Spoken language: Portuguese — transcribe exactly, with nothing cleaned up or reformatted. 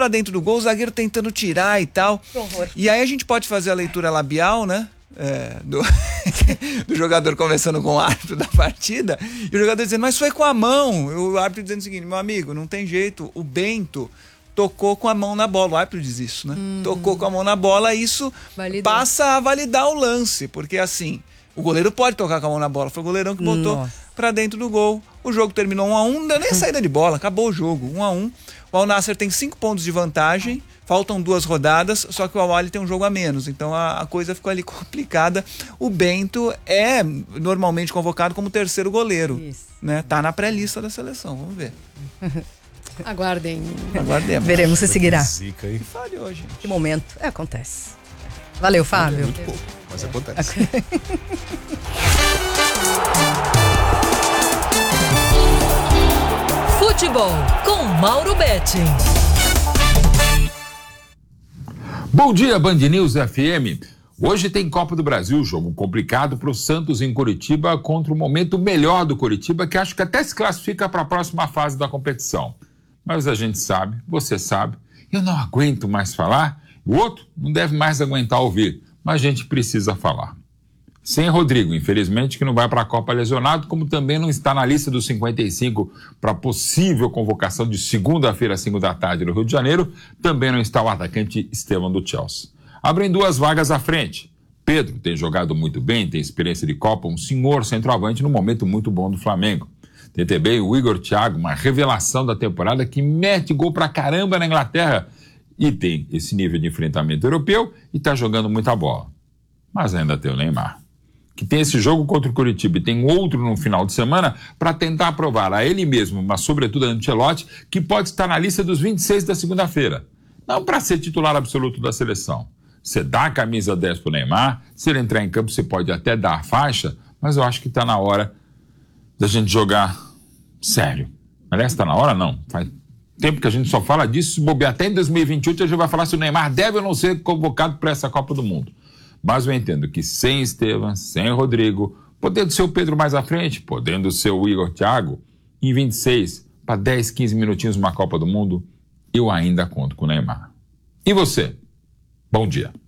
pra dentro do gol, o zagueiro tentando tirar e tal. Que horror. E aí a gente pode fazer a leitura labial, né? É, do, do jogador conversando com o árbitro da partida, e o jogador dizendo, mas foi com a mão. O árbitro dizendo o seguinte, meu amigo, não tem jeito, o Bento tocou com a mão na bola. O árbitro diz isso, né? Uhum. Tocou com a mão na bola, isso Validou. passa a validar o lance, porque assim, o goleiro pode tocar com a mão na bola, foi o goleirão que botou Nossa. pra dentro do gol. O jogo terminou um a um, não deu nem saída de bola, acabou o jogo, um a um. O Al Nassr tem cinco pontos de vantagem, faltam duas rodadas, só que o Al-Ahly tem um jogo a menos, então a, a coisa ficou ali complicada. O Bento é normalmente convocado como terceiro goleiro, Isso. né? Tá na pré-lista da seleção, vamos ver. Aguardem. Aguardemos. Veremos se seguirá. Zica, hein? Que falhou, gente. Que momento. É, acontece. Valeu, Fábio. É muito pouco, mas acontece. Futebol com Mauro Betti. Bom dia, Band News F M. Hoje tem Copa do Brasil, jogo complicado para o Santos em Curitiba contra o momento melhor do Curitiba, que acho que até se classifica para a próxima fase da competição. Mas a gente sabe, você sabe, eu não aguento mais falar, o outro não deve mais aguentar ouvir, mas a gente precisa falar. Sem Rodrigo, infelizmente, que não vai para a Copa lesionado, como também não está na lista dos cinquenta e cinco para possível convocação de segunda-feira às cinco da tarde no Rio de Janeiro, também não está o atacante Estevão do Chelsea. Abrem duas vagas à frente. Pedro tem jogado muito bem, tem experiência de Copa, um senhor centroavante no momento muito bom do Flamengo. Tem também o Igor Thiago, uma revelação da temporada que mete gol pra caramba na Inglaterra e tem esse nível de enfrentamento europeu e está jogando muita bola. Mas ainda tem o Neymar, que tem esse jogo contra o Curitiba e tem outro no final de semana para tentar provar a ele mesmo, mas sobretudo a Ancelotti, que pode estar na lista dos vinte e seis da segunda-feira. Não para ser titular absoluto da seleção. Você dá a camisa dez pro Neymar, se ele entrar em campo você pode até dar a faixa, mas eu acho que está na hora da gente jogar sério. Aliás, está na hora não, faz tempo que a gente só fala disso, se bobear até em dois mil e vinte e oito a gente vai falar se o Neymar deve ou não ser convocado para essa Copa do Mundo. Mas eu entendo que sem Estevão, sem Rodrigo, podendo ser o Pedro mais à frente, podendo ser o Igor Thiago, em vinte e seis, para dez, quinze minutinhos uma Copa do Mundo, eu ainda conto com o Neymar. E você? Bom dia.